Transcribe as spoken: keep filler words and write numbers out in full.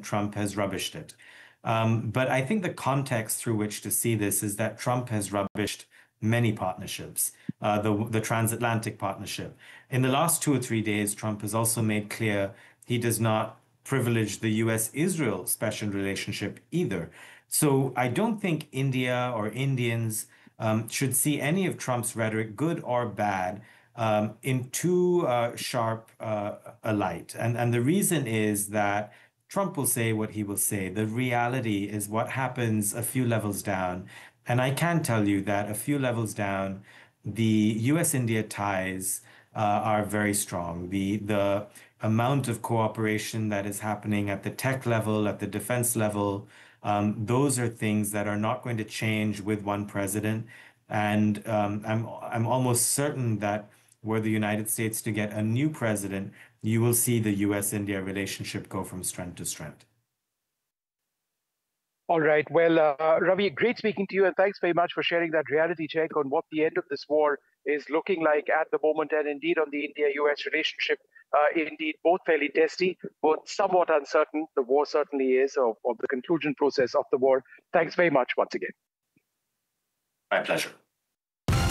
Trump has rubbished it. Um, but I think the context through which to see this is that Trump has rubbished many partnerships, uh, the, the transatlantic partnership. In the last two or three days, Trump has also made clear he does not privilege the U S Israel special relationship either. So I don't think India or Indians um, should see any of Trump's rhetoric, good or bad, um, in too uh, sharp uh, a light. And, and the reason is that Trump will say what he will say. The reality is what happens a few levels down. And I can tell you that a few levels down, the U S India ties uh, are very strong. The, the amount of cooperation that is happening at the tech level, at the defense level, um, those are things that are not going to change with one president. And um, I'm, I'm almost certain that were the United States to get a new president, you will see the U S India relationship go from strength to strength. All right. Well, uh, Ravi, great speaking to you, and thanks very much for sharing that reality check on what the end of this war is looking like at the moment, and indeed on the India-U S relationship. Uh, indeed, both fairly testy, both somewhat uncertain. The war certainly is, or, or the conclusion process of the war. Thanks very much once again. My pleasure.